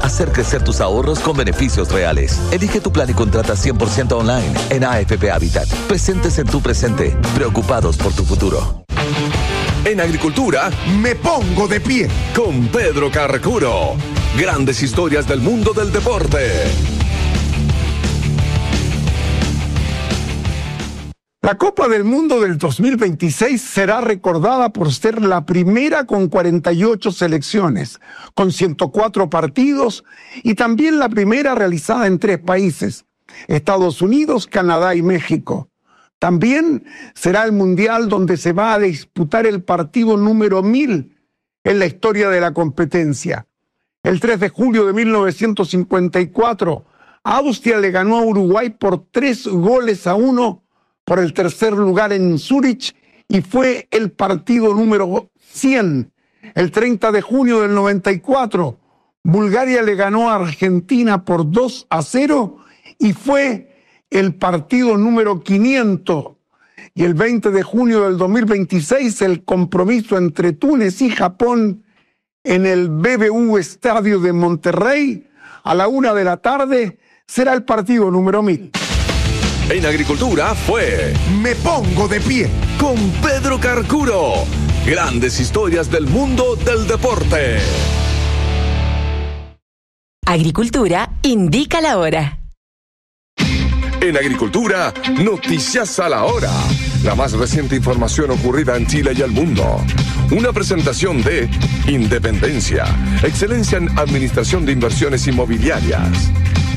Hacer crecer tus ahorros con beneficios reales. Elige tu plan y contrata 100% online en AFP Habitat. Presentes en tu presente, preocupados por tu futuro. En agricultura, me pongo de pie con Pedro Carcuro. Grandes historias del mundo del deporte. La Copa del Mundo del 2026 será recordada por ser la primera con 48 selecciones, con 104 partidos y también la primera realizada en 3 países, Estados Unidos, Canadá y México. También será el Mundial donde se va a disputar el partido número 1000 en la historia de la competencia. El 3 de julio de 1954, Austria le ganó a Uruguay por 3-1 por el tercer lugar en Zúrich y fue el partido número 100. El 30 de junio del 94, Bulgaria le ganó a Argentina por 2-0 y fue el partido número 500. Y el 20 de junio del 2026, el compromiso entre Túnez y Japón en el BBVA Estadio de Monterrey a la 1:00 p.m. será el partido número 1000. En agricultura fue Me pongo de pie con Pedro Carcuro. Grandes historias del mundo del deporte. Agricultura indica la hora. En agricultura, noticias a la hora. La más reciente información ocurrida en Chile y el mundo. Una presentación de Independencia, excelencia en administración de inversiones inmobiliarias.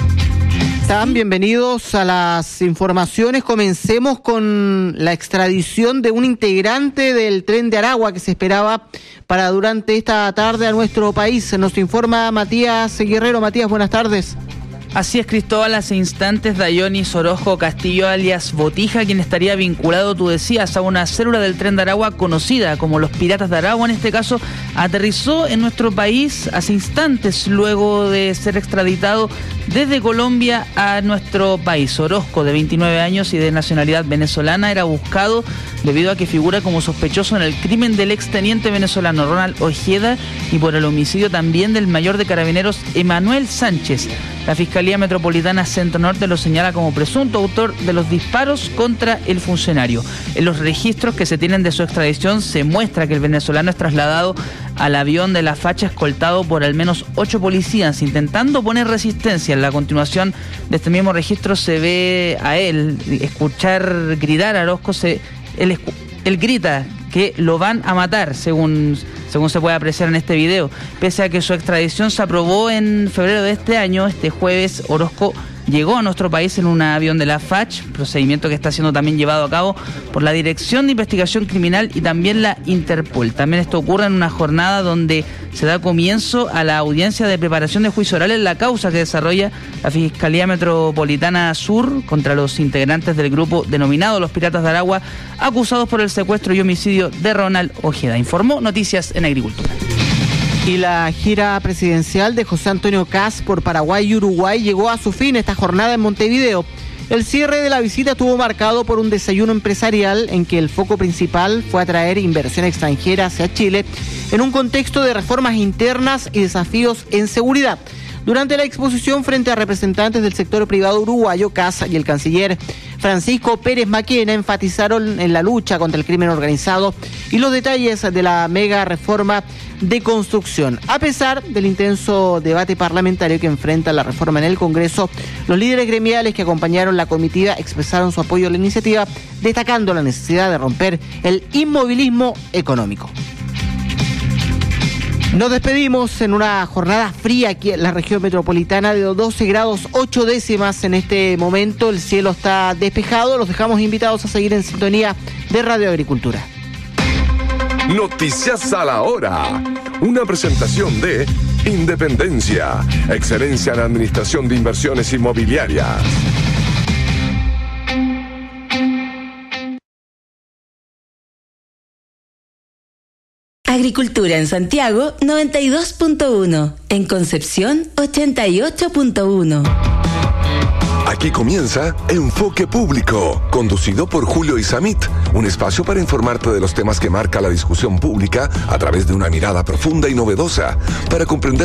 Están bienvenidos a las informaciones. Comencemos con la extradición de un integrante del Tren de Aragua que se esperaba para durante esta tarde a nuestro país. Nos informa Matías Guerrero. Matías, buenas tardes. Así es, Cristóbal, hace instantes Dayonis Orozco Castillo, alias Botija, quien estaría vinculado, tú decías, a una célula del Tren de Aragua conocida como los Piratas de Aragua, en este caso, aterrizó en nuestro país hace instantes luego de ser extraditado desde Colombia a nuestro país. Orozco, de 29 años y de nacionalidad venezolana, era buscado debido a que figura como sospechoso en el crimen del exteniente venezolano Ronald Ojeda y por el homicidio también del mayor de carabineros Emanuel Sánchez. La Fiscalía Metropolitana Centro Norte lo señala como presunto autor de los disparos contra el funcionario. En los registros que se tienen de su extradición se muestra que el venezolano es trasladado al avión de la facha escoltado por al menos 8 policías intentando poner resistencia. En la continuación de este mismo registro se ve a él escuchar gritar a Orozco. Él grita que lo van a matar, según se puede apreciar en este video. Pese a que su extradición se aprobó en febrero de este año, este jueves Orozco llegó a nuestro país en un avión de la FACH, procedimiento que está siendo también llevado a cabo por la Dirección de Investigación Criminal y también la Interpol. También esto ocurre en una jornada donde se da comienzo a la audiencia de preparación de juicio oral en la causa que desarrolla la Fiscalía Metropolitana Sur contra los integrantes del grupo denominado Los Piratas de Aragua, acusados por el secuestro y homicidio de Ronald Ojeda. Informó Noticias en Agricultura. Y la gira presidencial de José Antonio Kast por Paraguay y Uruguay llegó a su fin esta jornada en Montevideo. El cierre de la visita estuvo marcado por un desayuno empresarial en que el foco principal fue atraer inversión extranjera hacia Chile en un contexto de reformas internas y desafíos en seguridad. Durante la exposición frente a representantes del sector privado uruguayo, Kast y el canciller Francisco Pérez Maquena enfatizaron en la lucha contra el crimen organizado y los detalles de la mega reforma de construcción. A pesar del intenso debate parlamentario que enfrenta la reforma en el Congreso, los líderes gremiales que acompañaron la comitiva expresaron su apoyo a la iniciativa, destacando la necesidad de romper el inmovilismo económico. Nos despedimos en una jornada fría aquí en la región metropolitana de 12 grados 8 décimas en este momento. El cielo está despejado. Los dejamos invitados a seguir en sintonía de Radio Agricultura. Noticias a la hora. Una presentación de Independencia, excelencia en administración de inversiones inmobiliarias. Agricultura en Santiago 92.1, en Concepción 88.1. Aquí comienza Enfoque Público, conducido por Julio Isamit, un espacio para informarte de los temas que marca la discusión pública a través de una mirada profunda y novedosa, para comprender